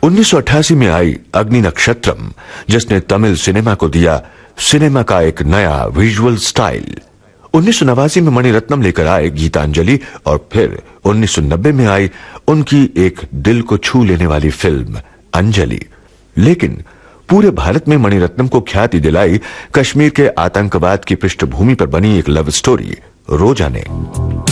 1988 में आई अग्नि नक्षत्रम, जिसने तमिल सिनेमा को दिया सिनेमा का एक नया विजुअल स्टाइल। 1989 में मणिरत्नम लेकर आए गीतांजलि और फिर 1990 में आई उनकी एक दिल को छू लेने वाली फिल्म अंजलि। लेकिन पूरे भारत में मणिरत्नम को ख्याति दिलाई कश्मीर के आतंकवाद की पृष्ठभूमि पर बनी एक लव स्टोरी रोजा ने।